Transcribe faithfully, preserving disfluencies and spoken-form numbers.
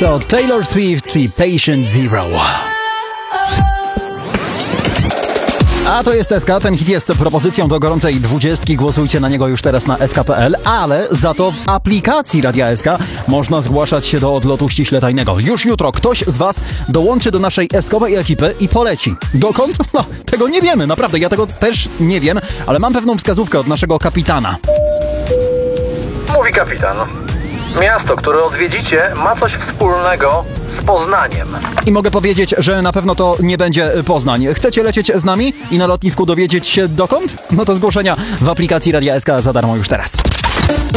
To Taylor Swift i Patient Zero. A to jest S K, ten hit jest propozycją do gorącej dwudziestki, głosujcie na niego już teraz na s k kropka p l, ale za to w aplikacji Radia S K można zgłaszać się do odlotu ściśle tajnego. Już jutro ktoś z was dołączy do naszej eskowej ekipy i poleci. Dokąd? No, tego nie wiemy, naprawdę, ja tego też nie wiem, ale mam pewną wskazówkę od naszego kapitana. Mówi kapitan. Miasto, które odwiedzicie, ma coś wspólnego z Poznaniem. I mogę powiedzieć, że na pewno to nie będzie Poznań. Chcecie lecieć z nami i na lotnisku dowiedzieć się dokąd? No to zgłoszenia w aplikacji Radia S K za darmo już teraz.